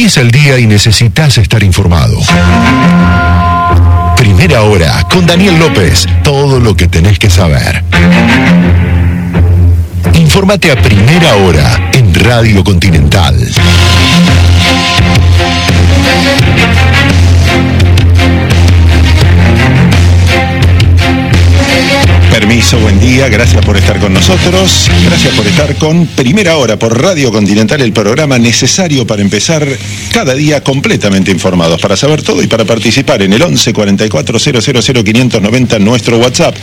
Empieza el día y necesitas estar informado. Primera Hora con Daniel López. Todo lo que tenés que saber. Infórmate a Primera Hora en Radio Continental. Permiso, buen día, gracias por estar con nosotros, gracias por estar con Primera Hora por Radio Continental, el programa necesario para empezar cada día completamente informados, para saber todo y para participar en el 11 44 000 590 nuestro WhatsApp.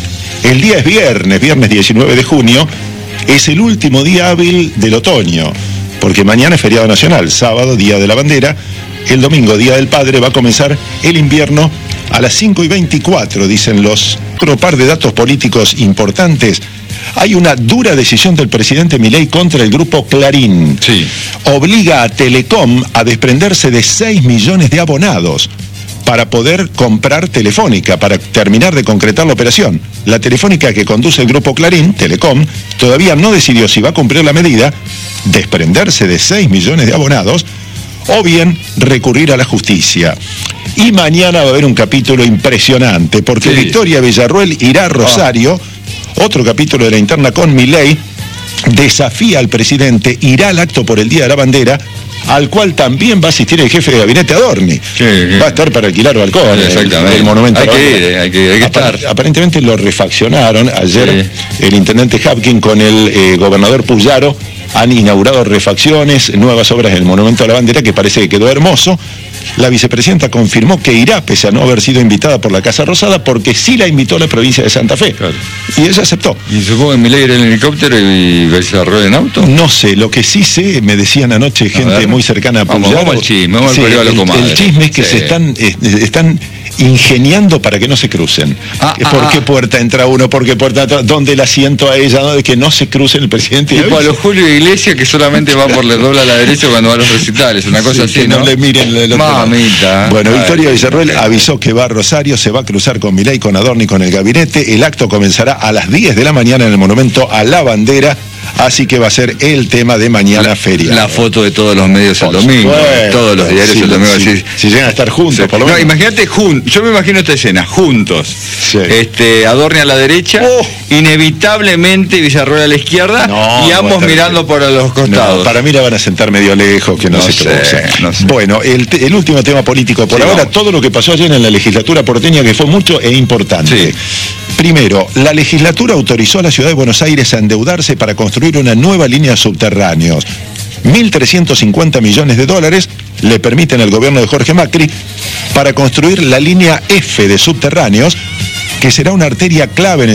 El día es viernes 19 de junio, es el último día hábil del otoño, porque mañana es feriado nacional, sábado, Día de la Bandera, el domingo, Día del Padre, va a comenzar el invierno a las 5:24, dicen los otro par de datos políticos importantes. Hay una dura decisión del presidente Milei contra el grupo Clarín. Sí. Obliga a Telecom a desprenderse de 6 millones de abonados para poder comprar Telefónica, para terminar de concretar la operación. La Telefónica que conduce el grupo Clarín, Telecom, todavía no decidió si va a cumplir la medida, desprenderse de 6 millones de abonados, o bien recurrir a la justicia. Y mañana va a haber un capítulo impresionante, porque sí. Victoria Villarruel irá a Rosario, otro capítulo de la interna con Milei, desafía al presidente, irá al acto por el Día de la Bandera, al cual también va a asistir el jefe de gabinete Adorni. Sí. Va a estar para alquilar balcones del monumento. Hay que estar. Aparentemente lo refaccionaron. Ayer el intendente Hapkin con el gobernador Puyaro han inaugurado refacciones, nuevas obras del monumento a la bandera, que parece que quedó hermoso. La vicepresidenta confirmó que irá, pese a no haber sido invitada por la Casa Rosada, porque sí la invitó a la provincia de Santa Fe. Claro. Y ella aceptó. ¿Y supongo que Milei era en helicóptero y Villarruel en auto? No sé, lo que sí sé, me decían anoche gente muy cercana a Puyaro. Vamos al chisme, vamos al el chisme es que se están ingeniando para que no se crucen. ¿Por qué puerta entra uno? ¿Por qué puerta entra? ¿Dónde el asiento a ella? ¿No? De que no se crucen el presidente. Y para los Julio Iglesias, que solamente va por la dobla a la derecha cuando va a los recitales, una cosa así, que no le miren el otro. Mamita. Bueno, Victoria Villarruel avisó que va a Rosario, se va a cruzar con Milei, con Adorni, con el gabinete. El acto comenzará a las 10 de la mañana en el monumento a la bandera. Así que va a ser el tema de mañana feria. La foto de todos los medios el domingo. Todos los diarios el domingo. Si llegan a estar juntos, por lo menos. No, imagínate, yo me imagino esta escena, juntos. Sí. Adorni a la derecha, inevitablemente Villarruel a la izquierda, y ambos mirando por los costados. No, para mí la van a sentar medio lejos, que no se crucen. No sé. Bueno, el último tema político por ahora, todo lo que pasó ayer en la legislatura porteña, que fue mucho e importante. Sí. Primero, la legislatura autorizó a la ciudad de Buenos Aires a endeudarse para construir una nueva línea de subterráneos. 1.350 millones de dólares le permiten al gobierno de Jorge Macri para construir la línea F de subterráneos, que será una arteria clave en el